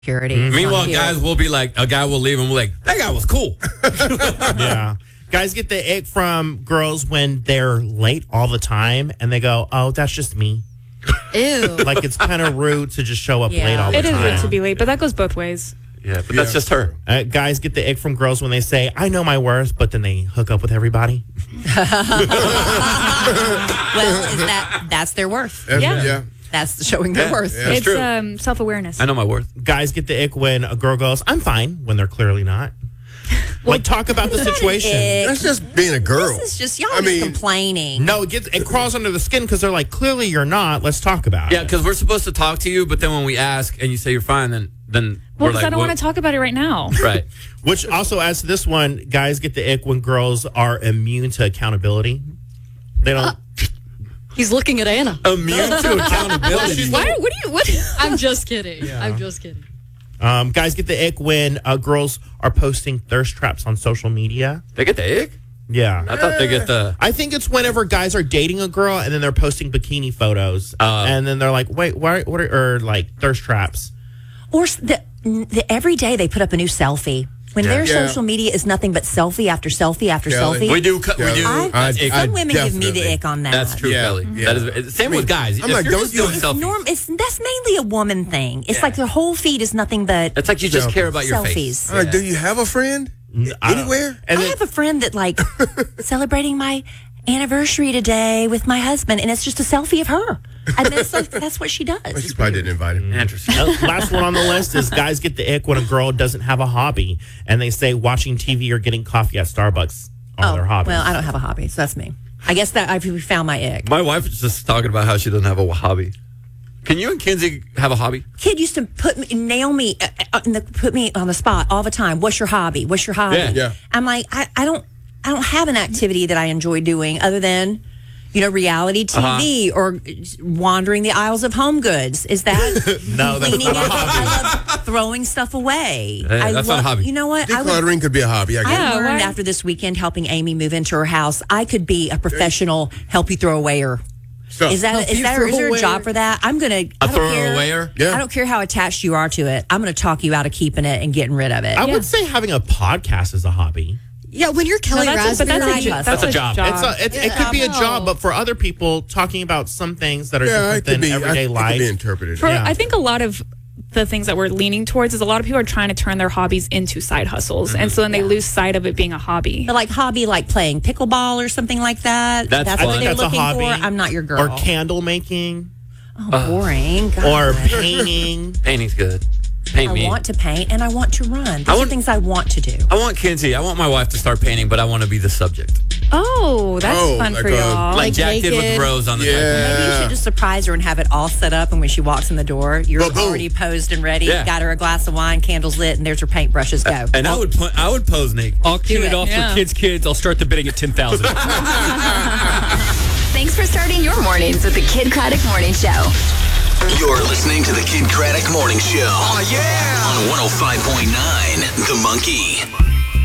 Purity. Meanwhile, guys will be like, a guy will leave and we're like, that guy was cool. Yeah. Guys get the ick from girls when they're late all the time and they go, oh, that's just me. Ew. Like, it's kind of rude to just show up late all the It time. is rude to be late, but that goes both ways. Yeah, but that's just her. Guys get the ick from girls when they say, I know my worth, but then they hook up with everybody. Well, that's their worth. Yeah. That's showing their worth. Yeah, It's true. self-awareness. I know my worth. Guys get the ick when a girl goes, I'm fine, when they're clearly not. Like, talk about the situation. That's just being a girl. This is just y'all just complaining. No, it crawls under the skin because they're like, clearly you're not. Let's talk about it. Yeah, because we're supposed to talk to you, but then when we ask and you say you're fine, then Well, we're because like, I don't want to talk about it right now. Right. Which also adds to this one, guys get the ick when girls are immune to accountability. They don't. He's looking at Anna. Immune to accountability. What? I'm just kidding. I'm just kidding. Guys get the ick when girls are posting thirst traps on social media. They get the ick? Yeah. I thought they get the... I think it's whenever guys are dating a girl and then they're posting bikini photos. And then they're like, wait, what are like thirst traps? Or every day they put up a new selfie. When their social media is nothing but selfie after selfie after selfie. We do. Some women give me the ick on that. That's true, Kelly. Yeah. That is, same with guys. I'm like, you're just doing selfies. That's mainly a woman thing. It's like their whole feed is nothing but It's like you just care about your face. selfies. I'm like, do you have a friend anywhere? I have a friend that like celebrating my anniversary today with my husband, and it's just a selfie of her. And that's what she does. Well, she probably didn't invite him. Interesting. Last one on the list is guys get the ick when a girl doesn't have a hobby and they say watching TV or getting coffee at Starbucks are their hobbies. Well, I don't have a hobby, so that's me. I guess that I've found my ick. My wife is just talking about how she doesn't have a hobby. Can you and Kinsey have a hobby? Kid used to nail me, put me on the spot all the time. What's your hobby? What's your hobby? Yeah. I'm like, I don't have an activity that I enjoy doing other than, reality TV or wandering the aisles of Home Goods. Is that No, that's cleaning not a up? hobby. I love throwing stuff away. That's not a hobby. You know what? Decluttering could be a hobby, I guess. I learned after this weekend helping Amy move into her house, I could be a professional help you throw awayer. Stuff. Is there a job for that? I'm gonna throw awayer? Yeah. I don't care how attached you are to it. I'm gonna talk you out of keeping it and getting rid of it. I would say having a podcast is a hobby. Yeah, when you're Kelly Raspberry, That's a job. It could be a job, but for other people, talking about some things that are different than everyday life. It could be interpreted. I think a lot of the things that we're leaning towards is a lot of people are trying to turn their hobbies into side hustles. And so then they lose sight of it being a hobby. But like playing pickleball or something like that. That's what fun. they're That's a looking hobby. for. I'm not your girl. Or candle making. Oh, boring. God. Or painting. Painting's good. Paint me. I want to paint and I want to run. Those are things I want to do. I want Kinsey. I want my wife to start painting, but I want to be the subject. Oh, that's fun like for y'all. Like Jack did with Rose on the Maybe you should just surprise her and have it all set up, and when she walks in the door, you're already posed and ready. Yeah. Got her a glass of wine, candles lit, and there's her paintbrushes. Go. And I would pose naked. I'll cue it off Yeah. for kids. I'll start the bidding at 10,000. Thanks for starting your mornings with the Kid Craddock Morning Show. You're listening to the Kid Craddock Morning Show. Oh, yeah! On 105.9 The Monkey.